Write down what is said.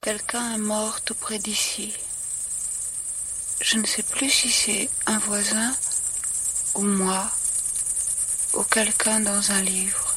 Quelqu'un est mort tout près d'ici. Je ne sais plus si c'est un voisin ou moi ou quelqu'un dans un livre.